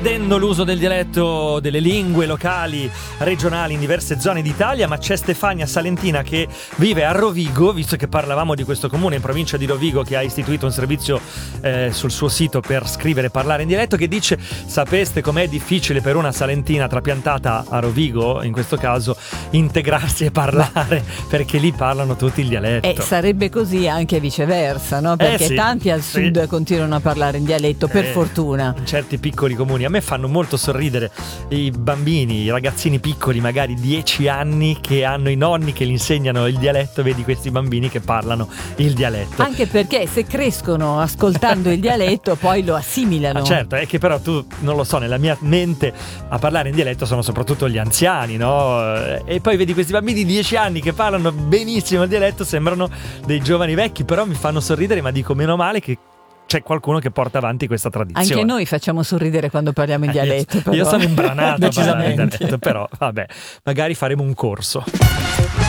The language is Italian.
perdendo l'uso del dialetto, delle lingue locali, regionali in diverse zone d'Italia, ma c'è Stefania Salentina che vive a Rovigo, visto che parlavamo di questo comune in provincia di Rovigo che ha istituito un servizio sul suo sito per scrivere e parlare in dialetto, che dice: sapeste com'è difficile per una salentina trapiantata a Rovigo, in questo caso, integrarsi e parlare, perché lì parlano tutti il dialetto. Sarebbe così anche viceversa, no? Perché sì, tanti al sud continuano a parlare in dialetto, per fortuna. In certi piccoli comuni. A me fanno molto sorridere i bambini, i ragazzini piccoli, magari 10 anni, che hanno i nonni che gli insegnano il dialetto. Vedi questi bambini che parlano il dialetto. Anche perché se crescono ascoltando il dialetto poi lo assimilano. Certo, è che però tu, non lo so, nella mia mente a parlare in dialetto sono soprattutto gli anziani, no? E poi vedi questi bambini di 10 anni che parlano benissimo il dialetto, sembrano dei giovani vecchi, però mi fanno sorridere, ma dico meno male che c'è qualcuno che porta avanti questa tradizione. Anche noi facciamo sorridere quando parliamo in dialetto. Io sono imbranato a parlare in decisamente. dialetto, però vabbè, magari faremo un corso.